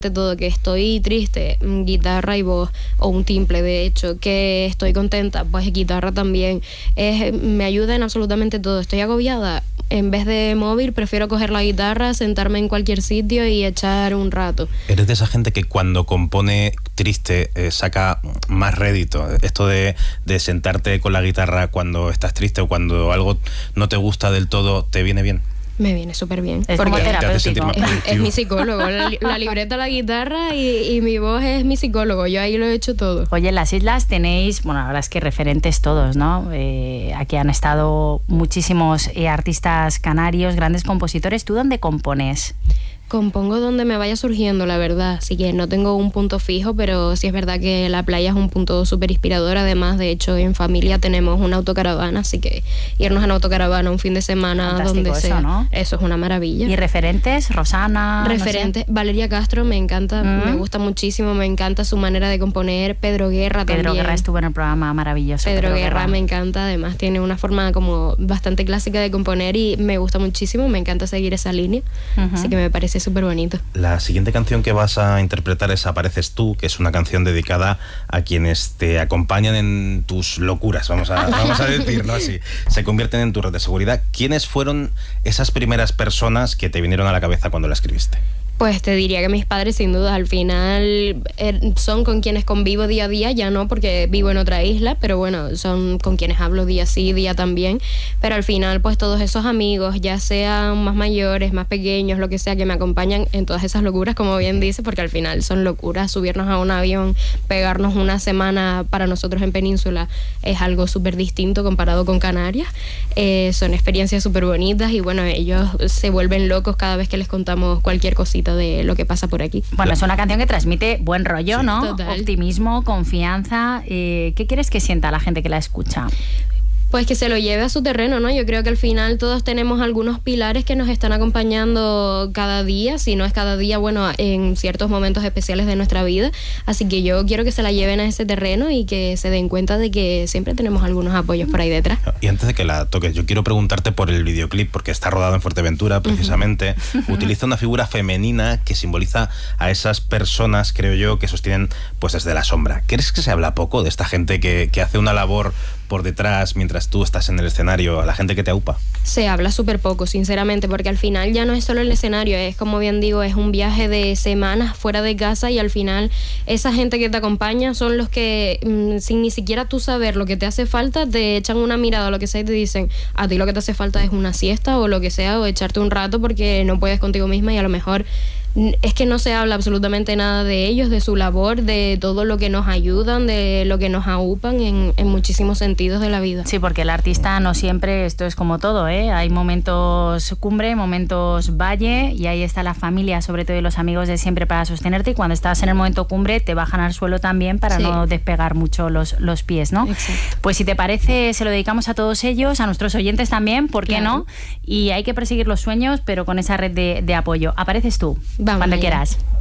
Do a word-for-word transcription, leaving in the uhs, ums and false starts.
todo, que estoy triste, guitarra y voz, o un timple, de hecho, que estoy contenta, pues guitarra también. Es, me ayuda en absolutamente todo. Estoy agobiada, en vez de móvil prefiero coger la guitarra, sentarme en cualquier sitio y echar un rato. ¿Eres de esa gente que cuando compone triste eh, saca más rédito? Esto de, de sentarte con la guitarra cuando estás triste o cuando algo no te gusta del todo, ¿te viene bien? Me viene súper bien. Es como terapéutico. Es, es mi psicólogo. La, la libreta, la guitarra y, y mi voz es mi psicólogo. Yo ahí lo he hecho todo. Oye, en las islas tenéis, bueno, la verdad es que referentes todos, ¿no? Eh, aquí han estado muchísimos eh, artistas canarios, grandes compositores. ¿Tú dónde compones? Compongo donde me vaya surgiendo, la verdad. Así que no tengo un punto fijo, pero sí es verdad que la playa es un punto súper inspirador. Además, de hecho, en familia tenemos una autocaravana, así que irnos en autocaravana un fin de semana Fantástico, donde eso, sea, ¿no? Eso es una maravilla. ¿Y referentes? Rosana. Referentes, no sé. Valeria Castro, me encanta, Mm. me gusta muchísimo, me encanta su manera de componer. Pedro Guerra Pedro también. Guerra estuvo en el programa maravilloso. Pedro, Pedro Guerra, Guerra me encanta, además tiene una forma como bastante clásica de componer y me gusta muchísimo, me encanta seguir esa línea, Uh-huh. así que me parece súper bonito. La siguiente canción que vas a interpretar es Apareces tú, que es una canción dedicada a quienes te acompañan en tus locuras, vamos a, vamos a decirlo así. Se convierten en tu red de seguridad. ¿Quiénes fueron esas primeras personas que te vinieron a la cabeza cuando la escribiste? Pues te diría que mis padres, sin duda, al final er, son con quienes convivo día a día, ya no porque vivo en otra isla, pero bueno, son con quienes hablo día sí, día también, pero al final pues todos esos amigos, ya sean más mayores, más pequeños, lo que sea, que me acompañan en todas esas locuras, como bien dice, porque al final son locuras. Subirnos a un avión, pegarnos una semana para nosotros en Península es algo súper distinto comparado con Canarias, eh, son experiencias súper bonitas y bueno, ellos se vuelven locos cada vez que les contamos cualquier cosita de lo que pasa por aquí. Bueno, es una canción que transmite buen rollo, sí, ¿no? Total. Optimismo, confianza. Eh, ¿Qué quieres que sienta la gente que la escucha? Pues que se lo lleve a su terreno, ¿no? Yo creo que al final todos tenemos algunos pilares que nos están acompañando cada día, si no es cada día, bueno, en ciertos momentos especiales de nuestra vida. Así que yo quiero que se la lleven a ese terreno y que se den cuenta de que siempre tenemos algunos apoyos por ahí detrás. Y antes de que la toques, yo quiero preguntarte por el videoclip, porque está rodado en Fuerteventura, precisamente. Uh-huh. Utiliza una figura femenina que simboliza a esas personas, creo yo, que sostienen pues desde la sombra. ¿Crees que se habla poco de esta gente que, que hace una labor por detrás mientras tú estás en el escenario, a la gente que te aupa? Se habla súper poco, sinceramente, porque al final ya no es solo el escenario, es como bien digo, es un viaje de semanas fuera de casa y al final esa gente que te acompaña son los que mmm, sin ni siquiera tú saber lo que te hace falta, te echan una mirada o lo que sea y te dicen, a ti lo que te hace falta es una siesta o lo que sea, o echarte un rato porque no puedes contigo misma y a lo mejor es que no se habla absolutamente nada de ellos, de su labor, de todo lo que nos ayudan, de lo que nos aupan en, en muchísimos sentidos de la vida. Sí, porque el artista no siempre, esto es como todo, ¿eh? Hay momentos cumbre, momentos valle y ahí está la familia, sobre todo y los amigos de siempre para sostenerte y cuando estás en el momento cumbre te bajan al suelo también para sí. no despegar mucho los, los pies, ¿no? Exacto. Pues si te parece, se lo dedicamos a todos ellos, a nuestros oyentes también, ¿por qué claro. no? Y hay que perseguir los sueños, pero con esa red de, de apoyo. Apareces tú. Vamos cuando allá. quieras.